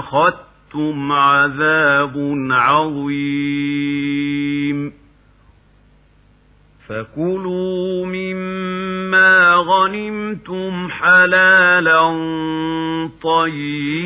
أخذتم عذاب عظيم فكلوا مما غنمتم حلالا طيبا